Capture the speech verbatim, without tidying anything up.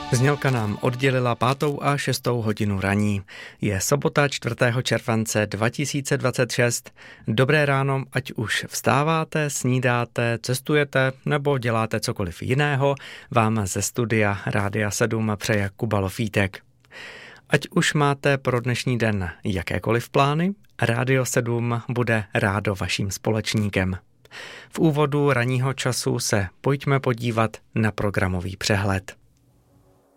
Znělka nám oddělila pátou a šestou hodinu raní. Je sobota čtvrtého července dva tisíce dvacet šest. Dobré ráno, ať už vstáváte, snídáte, cestujete nebo děláte cokoliv jiného, vám ze studia Rádia sedm přeje Kuba Lofítek. Ať už máte pro dnešní den jakékoliv plány, Rádio sedm bude rádo vaším společníkem. V úvodu ranního času se pojďme podívat na programový přehled.